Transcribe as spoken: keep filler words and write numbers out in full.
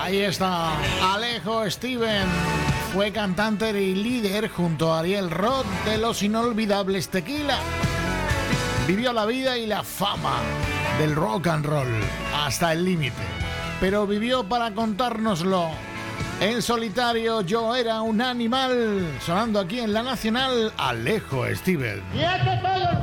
Ahí está, Alejo Steven. Fue cantante y líder junto a Ariel Roth de los inolvidables Tequila. Vivió la vida y la fama del rock and roll hasta el límite, pero vivió para contárnoslo. En solitario, Yo era un animal, sonando aquí en La Nacional, Alejo Steven.